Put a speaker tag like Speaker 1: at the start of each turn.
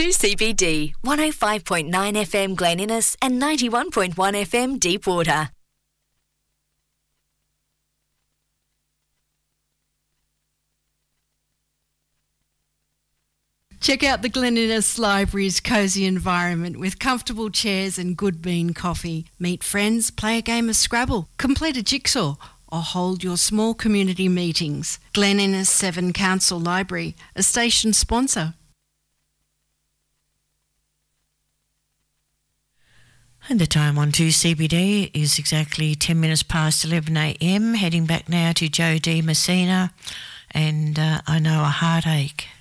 Speaker 1: 2CBD, 105.9 FM Glen Innes and 91.1 FM Deepwater.
Speaker 2: Check out the Glen Innes Library's cosy environment with comfortable chairs and good bean coffee. Meet friends, play a game of Scrabble, complete a jigsaw, or hold your small community meetings. Glen Innes 7 Council Library, a station sponsor.
Speaker 3: And the time on 2CBD is exactly 10 minutes past 11 a.m. Heading back now to Joe D. Messina and I Know a Heartache.